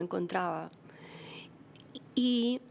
encontraba. Y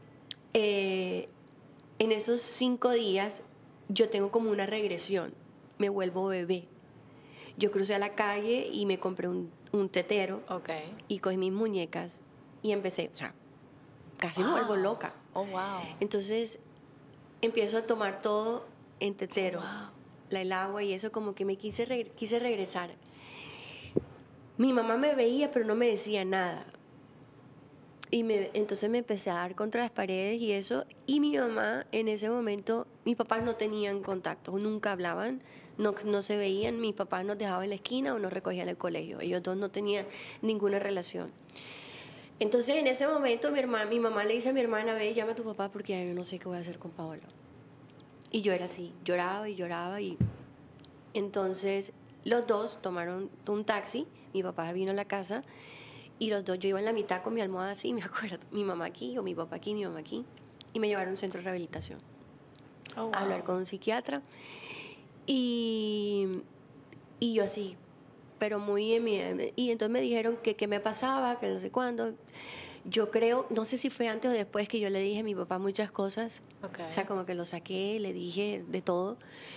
en esos 5 días yo tengo como una regresión, me vuelvo bebé. Yo crucé a la calle y me compré un tetero y cogí mis muñecas y empecé, o sea, casi me vuelvo loca. Oh, wow. Entonces empiezo a tomar todo en tetero, Wow. el agua y eso, como que me quise regresar. Mi mamá me veía pero no me decía nada. Y entonces me empecé a dar contra las paredes y eso. Y mi mamá en ese momento, mis papás no tenían contacto, nunca hablaban, no se veían. Mis papás nos dejaban en la esquina o nos recogían en el colegio. Ellos dos no tenían ninguna relación. Entonces en ese momento mi mamá le dice a mi hermana, ve, llama a tu papá porque ya yo no sé qué voy a hacer con Paolo. Y yo era así, lloraba y lloraba. Y entonces los dos tomaron un taxi, mi papá vino a la casa. Y los dos, yo iba en la mitad con mi almohada así, me acuerdo, mi mamá aquí, o mi papá aquí, mi mamá aquí, y me llevaron a un centro de rehabilitación. Oh, wow. A hablar con un psiquiatra. Y yo así, pero muy en mi... Y entonces me dijeron que qué me pasaba, que no sé cuándo. Yo creo, no sé si fue antes o después que yo le dije a mi papá muchas cosas. Okay. O sea, como que lo saqué, le dije de todo.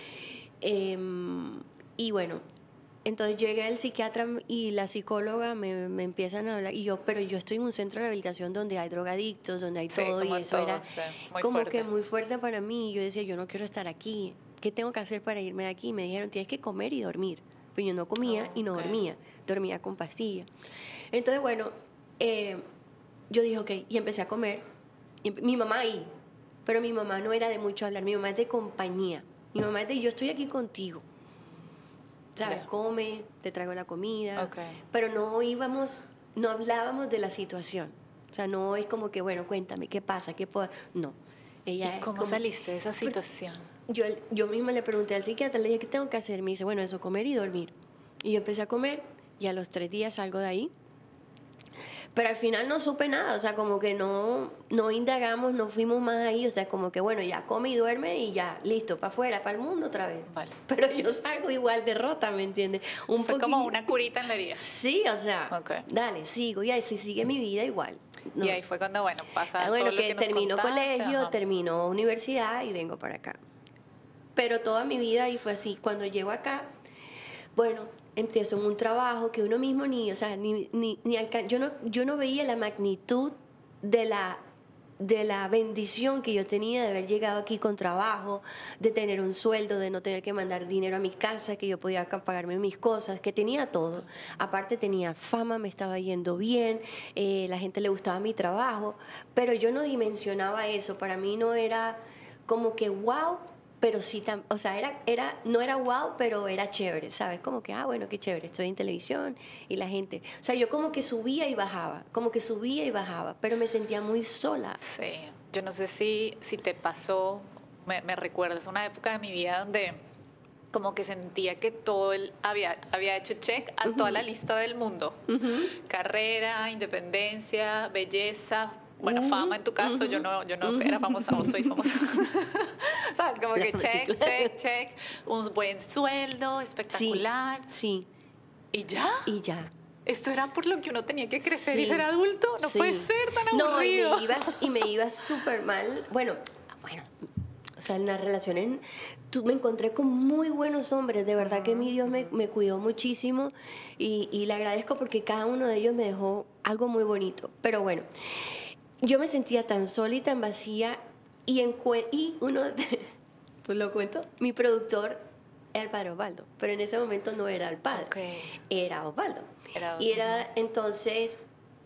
Y bueno, entonces llegué al psiquiatra y la psicóloga me empiezan a hablar, pero yo estoy en un centro de rehabilitación donde hay drogadictos, donde hay todo, y eso era muy como fuerte. que muy fuerte para mí. Yo decía, yo no quiero estar aquí, ¿qué tengo que hacer para irme de aquí? Me dijeron, tienes que comer y dormir. Pero yo no comía y no dormía con pastillas. Entonces, bueno, yo dije, ok, y empecé a comer. Mi mamá ahí, pero mi mamá no era de mucho hablar, mi mamá es de compañía. Mi mamá es de, yo estoy aquí contigo. ¿Sabes? Come, te traigo la comida. Pero no hablábamos de la situación. O sea, no es como que, bueno, cuéntame, ¿qué pasa? ¿Qué puedo? No. Ella ¿Y cómo saliste de esa situación? Yo misma le pregunté al psiquiatra, le dije, ¿qué tengo que hacer? Me dice, bueno, eso, comer y dormir. Y yo empecé a comer y a los 3 días salgo de ahí. Pero al final no supe nada, o sea, como que no indagamos, no fuimos más ahí, o sea, como que bueno, ya come y duerme y ya, listo, para afuera, para el mundo otra vez. Vale. Pero yo salgo igual de rota, ¿me entiendes? Fue como una curita en la herida. Sí, o sea, dale, sigo, y así sigue mi vida igual. No. Y ahí fue cuando, bueno, pasa todo lo que nos termino contaste, colegio, termino universidad y vengo para acá. Pero toda mi vida ahí fue así. Cuando llego acá, bueno, empiezo en un trabajo que uno mismo yo no veía la magnitud de la bendición que yo tenía de haber llegado aquí con trabajo, de tener un sueldo, de no tener que mandar dinero a mi casa, que yo podía pagarme mis cosas, que tenía todo. Aparte tenía fama, me estaba yendo bien, la gente le gustaba mi trabajo, pero yo no dimensionaba eso. Para mí no era como que wow, pero sí, o sea, no era wow, pero era chévere, ¿sabes? Como que, bueno, qué chévere, estoy en televisión y la gente... O sea, yo como que subía y bajaba, pero me sentía muy sola. Sí, yo no sé si te pasó, me recuerdas una época de mi vida donde como que sentía que había hecho check a toda la lista del mundo. Carrera, independencia, belleza... Bueno, fama en tu caso, yo no era famosa, no soy famosa. ¿Sabes? Como que check, un buen sueldo, espectacular. Sí. ¿Y ya? Y ya. ¿Esto era por lo que uno tenía que crecer y ser adulto? No puede ser tan aburrido. No, y me iba súper mal. Bueno, o sea, en las relaciones me encontré con muy buenos hombres, de verdad que mi Dios me cuidó muchísimo y le agradezco porque cada uno de ellos me dejó algo muy bonito. Pero bueno, yo me sentía tan sola y tan vacía y uno, pues lo cuento, mi productor era el padre Osvaldo, pero en ese momento no era el padre, era Osvaldo. Entonces,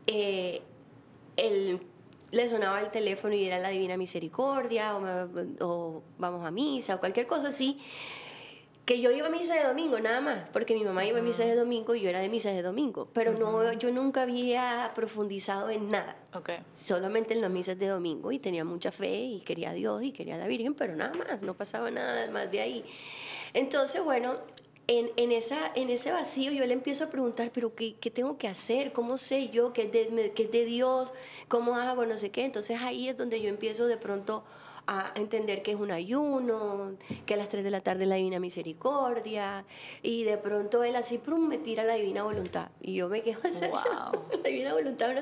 él le sonaba el teléfono y era la Divina Misericordia o vamos a misa o cualquier cosa así, que yo iba a misa de domingo nada más, porque mi mamá iba a misa de domingo y yo era de misa de domingo, pero yo nunca había profundizado en nada, solamente en las misas de domingo, y tenía mucha fe y quería a Dios y quería a la Virgen, pero nada más, no pasaba nada más de ahí. Entonces, bueno, en ese vacío yo le empiezo a preguntar, pero ¿qué tengo que hacer? ¿Cómo sé yo que es de Dios? ¿Cómo hago? No sé qué. Entonces ahí es donde yo empiezo de pronto a entender que es un ayuno, que a las 3 de la tarde es la Divina Misericordia, y de pronto él así me tira la Divina Voluntad. Y yo me quedo, wow. La Divina Voluntad